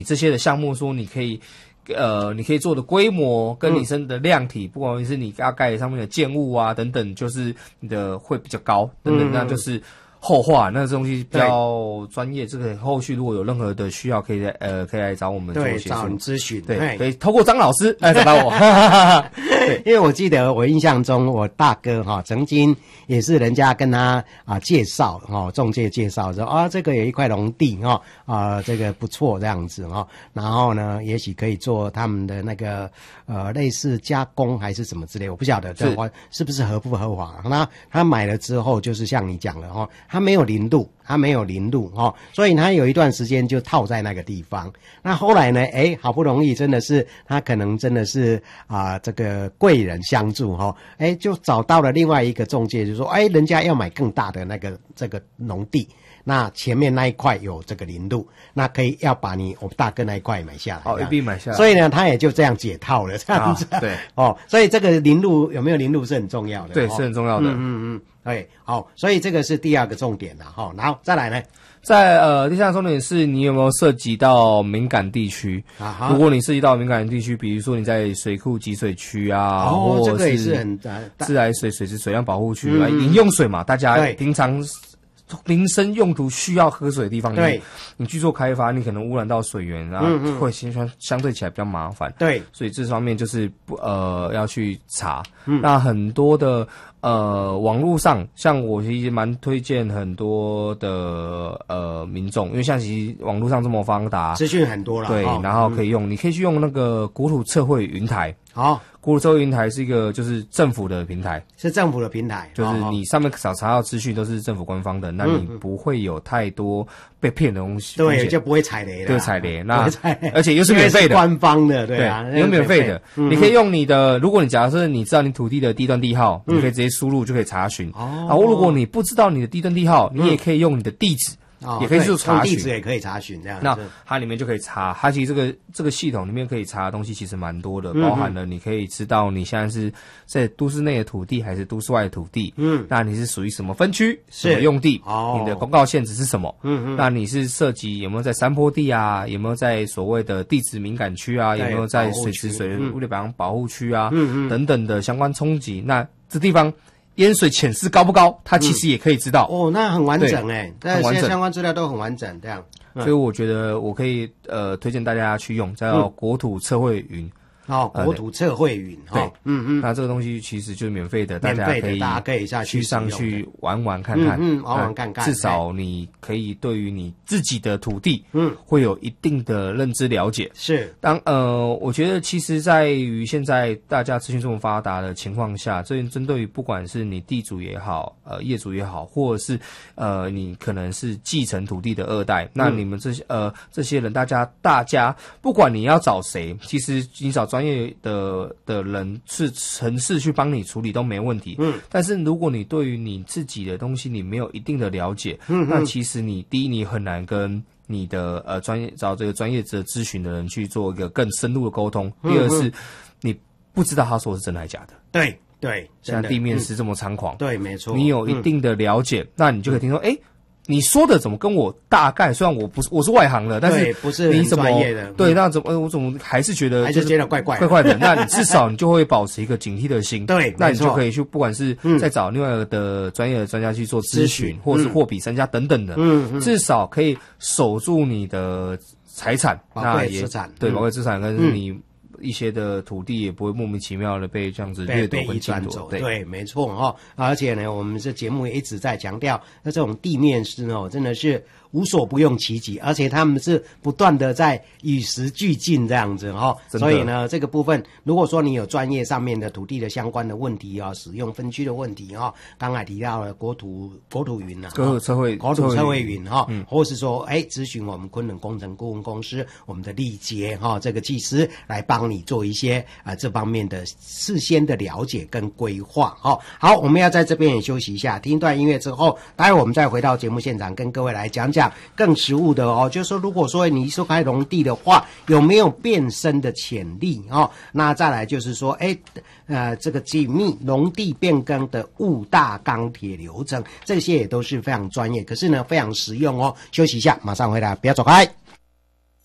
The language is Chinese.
这些的项目说你可以做的规模跟你的量体，不管是你要盖上面的建物啊等等，就是你的会比较高等等，那就是后话，那这东西比较专业，这个后续如果有任何的需要，可以来找我们做协助， 找你咨询， 对，可以透过张老师找到我。 对，因为我记得我印象中，我大哥曾经也是人家跟他介绍中介介绍说这个有一块农地这个不错这样子然后呢，也许可以做他们的那个类似加工还是什么之类，我不晓得是不是合不合法。那他买了之后，就是像你讲的他没有林路，所以他有一段时间就套在那个地方。那后来呢，好不容易真的是他可能真的是这个贵人相助就找到了另外一个中介，就说人家要买更大的这个农地，那前面那一块有这个林路，那可以要把我大哥那一块买下来， 一并买下来。 所以呢，他也就这样解套了，这样子。 对所以这个林路有没有林路是很重要的， 对，是很重要的。 对，所以这个是第二个重点了然后再来呢， 第三个重点是你有没有涉及到敏感地区如果你涉及到敏感地区，比如说你在水库集水区或者这个也是很自来水质水量保护区饮用水嘛，大家平常民生用途需要喝水的地方， 对， 你去做开发，你可能污染到水源，然后会相对起来比较麻烦。 对， 所以这方面就是要去查。那很多的网络上，像我其实蛮推荐很多的民众，因为像其实网络上这么发达， 资讯很多了， 对，然后可以用，你可以去用那个国土测绘云台。国土测绘云台是一个就是政府的平台， 是政府的平台， 就是你上面查到资讯都是政府官方的，那你不会有太多被骗的东西， 对，就不会踩雷了， 对，踩雷，那而且又是免费的， 官方的，对啊， 有免费的，你可以用你的，如果你假设你知道你土地的地段地号，你可以直接输入就可以查询。如果你不知道你的地段地号，你也可以用你的地址。也可以做查询， 地址也可以查询这样子。 那它里面就可以查，它其实这个系统里面可以查的东西其实蛮多的，包含了你可以知道你现在是在都市内的土地还是都市外的土地，那你是属于什么分区、什么用地，你的公告限制是什么？那你是涉及有没有在山坡地啊，有没有在所谓的地质敏感区啊，有没有在水池水源物理保护区啊，等等的相关冲击，那这地方淹水潜势高不高？它其实也可以知道。 那很完整很完整， 相关资料都很完整，这样。 所以我觉得我可以推荐大家去用，叫国土测绘云。 国土测绘云对，那这个东西其实就是免费的，大家可以上去玩玩看看， 玩玩看看， 至少你可以对于你自己的土地，会有一定的认知了解。 是， 我觉得其实在于现在大家资讯这么发达的情况下，针对于不管是你地主也好，业主也好，或者是你可能是继承土地的二代，那你们这些人，大家不管你要找谁，其实你找专业的人是城市去帮你处理都没问题。但是如果你对于你自己的东西你没有一定的了解，那其实第一你很难跟你的找这个专业的咨询的人去做一个更深入的沟通。第二是你不知道他说的是真还是假的。 对， 现在地面是这么猖狂， 对，没错。 你有一定的了解，那你就可以听说，你说的怎么跟我大概？虽然我是外行的，但是不是很专业的， 对，那我怎么还是觉得怪怪的？那你至少你就会保持一个警惕的心， 对， 那你就可以去，不管是再找另外的专业的专家去做咨询，或者是货比三家等等的，至少可以守住你的财产， 宝贵资产， 对，宝贵资产，但是你一些的土地也不会莫名其妙的被这样子掠夺跟侵夺。 对，没错而且呢，我们这节目也一直在强调，那这种地面师真的是无所不用其极，而且他们是不断的在与时俱进这样子所以呢，这个部分如果说你有专业上面的土地的相关的问题使用分区的问题刚才提到了国土云国土测绘云或是说咨询我们昆仑工程顾问公司我们的力杰这个技师来帮你做一些这方面的事先的了解跟规划好，我们要在这边也休息一下，听一段音乐之后，待会我们再回到节目现场跟各位来讲讲更实务的就是说，如果说你收开农地的话，有没有变身的潜力那再来就是说这个紧密农地变更的5大钢铁流程，这些也都是非常专业，可是呢非常实用休息一下，马上回来，不要走开。